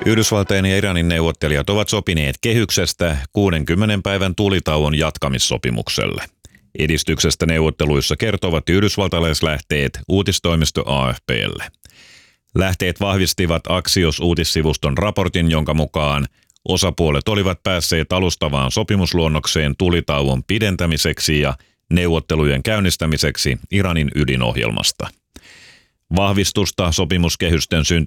Yhdysvaltain ja Iranin neuvottelijat ovat sopineet kehyksestä 60 päivän tulitauon jatkamissopimukselle. Edistyksestä neuvotteluissa kertovat yhdysvaltalaislähteet uutistoimisto AFP:lle. Lähteet vahvistivat Axios-uutissivuston raportin, jonka mukaan osapuolet olivat päässeet alustavaan sopimusluonnokseen tulitauon pidentämiseksi ja neuvottelujen käynnistämiseksi Iranin ydinohjelmasta. Vahvistusta sopimuskehysten